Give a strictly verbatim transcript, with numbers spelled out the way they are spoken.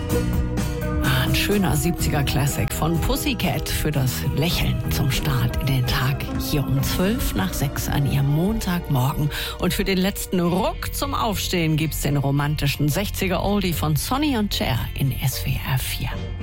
Ein schöner siebziger-Classic von Pussycat für das Lächeln zum Start in den Tag. Hier um zwölf nach sechs an Ihrem Montagmorgen. Und für den letzten Ruck zum Aufstehen gibt's den romantischen sechziger-Oldie von Sonny und Cher in S W R vier.